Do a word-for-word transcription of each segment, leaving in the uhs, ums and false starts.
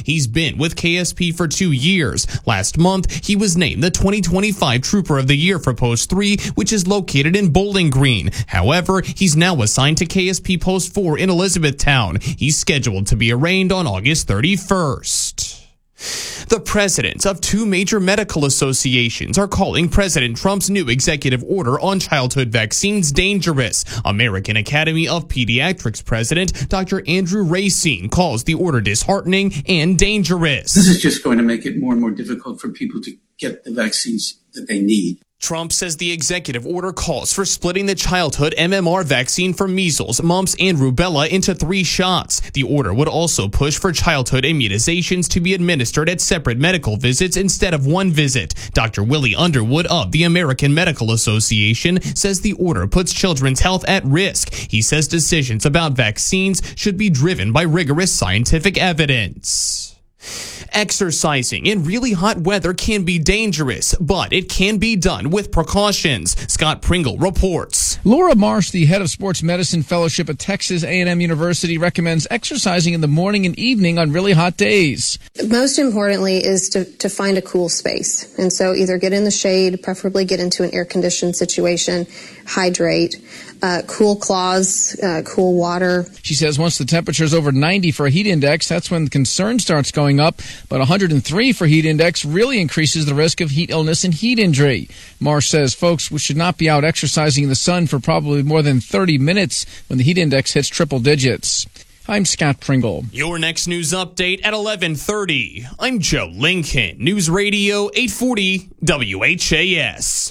He's been with K S P for two years. Last month, he was named the twenty twenty-five Trooper of the Year for Post three, which is located in Bowling Green. However, he's now assigned to K S P Post four in Elizabethtown. He's scheduled to be arraigned on August thirty-first. The presidents of two major medical associations are calling President Trump's new executive order on childhood vaccines dangerous. American Academy of Pediatrics President Doctor Andrew Racine calls the order disheartening and dangerous. This is just going to make it more and more difficult for people to get the vaccines that they need. Trump says the executive order calls for splitting the childhood M M R vaccine for measles, mumps, and rubella into three shots. The order would also push for childhood immunizations to be administered at separate medical visits instead of one visit. Doctor Willie Underwood of the American Medical Association says the order puts children's health at risk. He says decisions about vaccines should be driven by rigorous scientific evidence. Exercising in really hot weather can be dangerous, but it can be done with precautions. Scott Pringle reports. Laura Marsh, the head of sports medicine fellowship at Texas A and M University, recommends exercising in the morning and evening on really hot days. Most importantly is to, to find a cool space. And so either get in the shade, preferably get into an air-conditioned situation, hydrate, uh, cool cloths, uh, cool water. She says once the temperature is over ninety for a heat index, that's when concern starts going up. But one hundred three for heat index really increases the risk of heat illness and heat injury. Marsh says folks should not be out exercising in the sun for probably more than thirty minutes when the heat index hits triple digits. I'm Scott Pringle. Your next news update at eleven thirty. I'm Joe Lincoln. News Radio eight forty W H A S.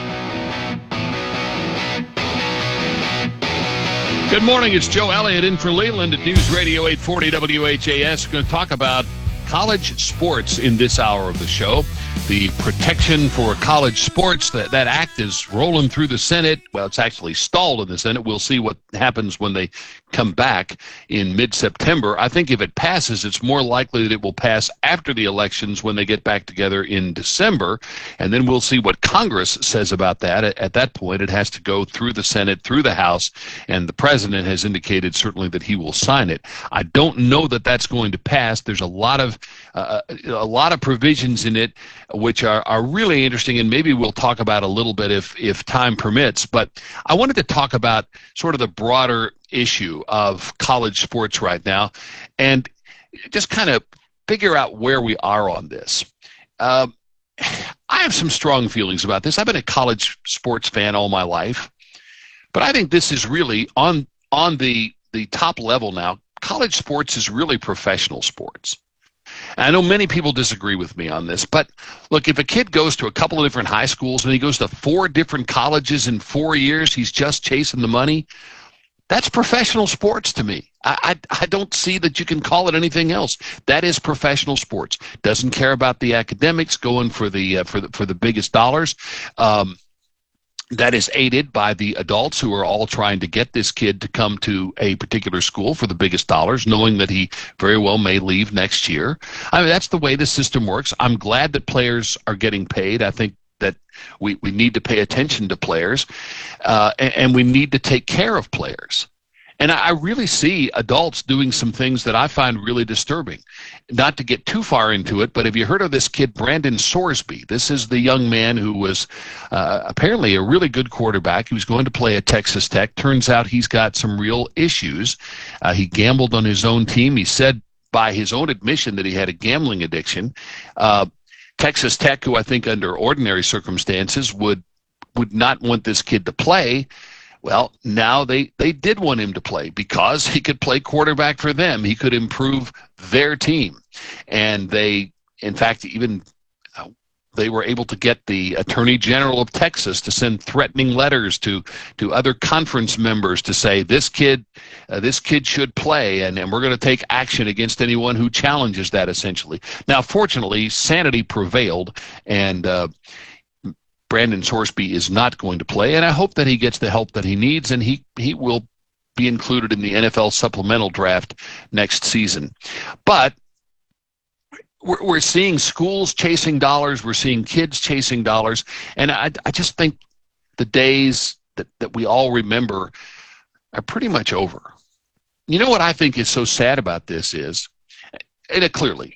Good morning. It's Joe Elliott in for Leland at News Radio eight forty W H A S. We're going to talk about college sports in this hour of the show. The Protection for College Sports, that, that act is rolling through the Senate. Well, it's actually stalled in the Senate. We'll see what happens when they come back in mid-September. I think if it passes, it's more likely that it will pass after the elections when they get back together in December. And then we'll see what Congress says about that. At, at that point, it has to go through the Senate, through the House, and the president has indicated certainly that he will sign it. I don't know that that's going to pass. There's a lot of uh, a lot of provisions in it which are, are really interesting, and maybe we'll talk about a little bit if, if time permits. But I wanted to talk about sort of the broader issue of college sports right now and just kind of figure out where we are on this. Uh, I have some strong feelings about this. I've been a college sports fan all my life, but I think this is really on on the, the top level now. College sports is really professional sports. I know many people disagree with me on this, but look, if a kid goes to a couple of different high schools and he goes to four different colleges in four years, he's just chasing the money, that's professional sports to me. I, I, I don't see that you can call it anything else. That is professional sports. Doesn't care about the academics, going for the uh, for the for the biggest dollars. Um, That is aided by the adults who are all trying to get this kid to come to a particular school for the biggest dollars, knowing that he very well may leave next year. I mean, that's the way the system works. I'm glad that players are getting paid. I think that we, we need to pay attention to players, uh, and, and we need to take care of players. And I really see adults doing some things that I find really disturbing. Not to get too far into it, but have you heard of this kid, Brandon Sorsby? This is the young man who was uh, apparently a really good quarterback. He was going to play at Texas Tech. Turns out he's got some real issues. Uh, he gambled on his own team. He said by his own admission that he had a gambling addiction. Uh, Texas Tech, who I think under ordinary circumstances would would not want this kid to play, well, now they, they did want him to play because he could play quarterback for them. He could improve their team. And they, in fact, even uh, they were able to get the Attorney General of Texas to send threatening letters to, to other conference members to say, this kid uh, this kid should play, and, and we're going to take action against anyone who challenges that, essentially. Now, fortunately, sanity prevailed, and uh, Brandon Sorsby is not going to play, and I hope that he gets the help that he needs, and he, he will be included in the N F L supplemental draft next season. But we're, we're seeing schools chasing dollars, we're seeing kids chasing dollars, and I, I just think the days that, that we all remember are pretty much over. You know what I think is so sad about this is, and it clearly,